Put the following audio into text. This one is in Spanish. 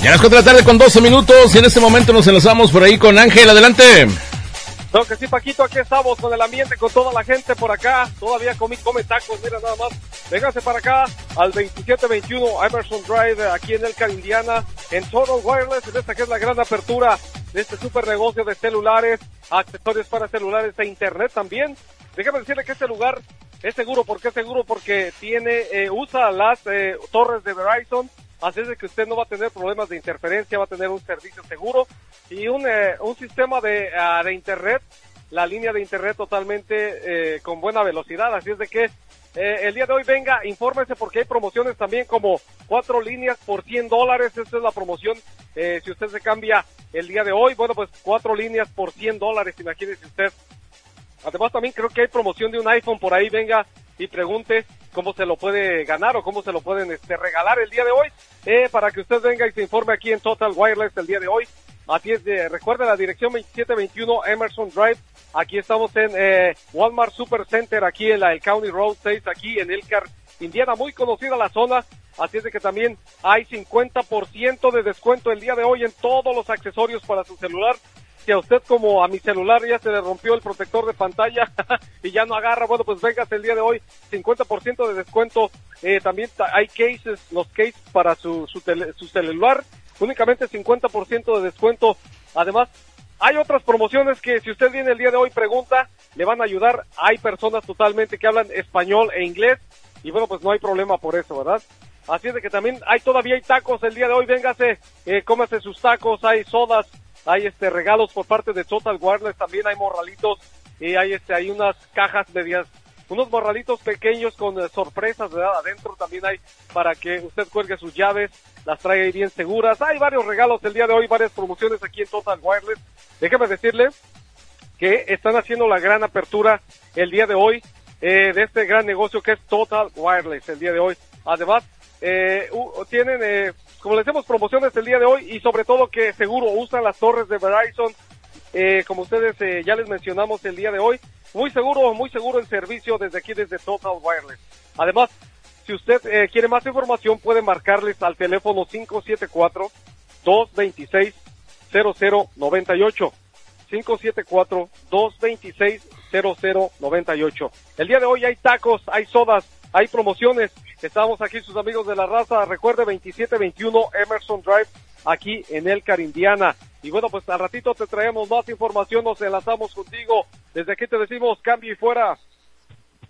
Ya las 4 de la tarde con 12 minutos y en este momento nos enlazamos por ahí con Ángel, adelante. No, que sí, Paquito, aquí estamos con el ambiente, con toda la gente por acá. Todavía come tacos, mira nada más. Vénganse para acá al 2721 Emerson Drive, aquí en Elkhart, Indiana, en Total Wireless, en esta que es la gran apertura de este super negocio de celulares, accesorios para celulares e internet también. Déjame decirle que este lugar es seguro. ¿Por qué es seguro? Porque usa las torres de Verizon. Así es de que usted no va a tener problemas de interferencia, va a tener un servicio seguro y un sistema de internet, la línea de internet totalmente con buena velocidad. Así es de que el día de hoy venga, infórmese porque hay promociones también como 4 líneas por $100. Esta es la promoción si usted se cambia el día de hoy. Bueno, pues 4 líneas por $100, imagínese usted. Además también creo que hay promoción de un iPhone por ahí, venga y pregunte cómo se lo puede ganar o cómo se lo pueden regalar el día de hoy, para que usted venga y se informe aquí en Total Wireless el día de hoy. Así es, recuerde la dirección 2721 Emerson Drive. Aquí estamos en Walmart Super Center, aquí en el County Road 6, aquí en Elkhart, Indiana, muy conocida la zona. Así es de que también hay 50% de descuento el día de hoy en todos los accesorios para su celular. Si a usted, como a mi celular, ya se le rompió el protector de pantalla y ya no agarra, bueno, pues véngase el día de hoy, 50% de descuento. También hay cases, los cases para su celular, únicamente 50% de descuento. Además, hay otras promociones que si usted viene el día de hoy pregunta, le van a ayudar. Hay personas totalmente que hablan español e inglés y bueno, pues no hay problema por eso, ¿verdad? Así es de que también todavía hay tacos el día de hoy, véngase, cómase sus tacos, hay sodas. Hay regalos por parte de Total Wireless, también hay morralitos y hay unas cajas medias, unos morralitos pequeños con sorpresas, ¿verdad? Adentro también hay para que usted cuelgue sus llaves, las traiga ahí bien seguras. Hay varios regalos el día de hoy, varias promociones aquí en Total Wireless. Déjeme decirle que están haciendo la gran apertura el día de hoy de este gran negocio que es Total Wireless el día de hoy. Además, tienen, como les decimos, promociones el día de hoy y sobre todo que seguro usan las torres de Verizon, como ustedes ya les mencionamos el día de hoy. Muy seguro el servicio desde aquí, desde Total Wireless. Además, si usted quiere más información, puede marcarles al teléfono 574-226-0098. 574-226-0098. El día de hoy hay tacos, hay sodas, hay promociones. Estamos aquí sus amigos de la raza. Recuerde 2721 Emerson Drive, aquí en Elkhart, Indiana. Y bueno, pues al ratito te traemos más información, nos enlazamos contigo. Desde aquí te decimos cambio y fuera.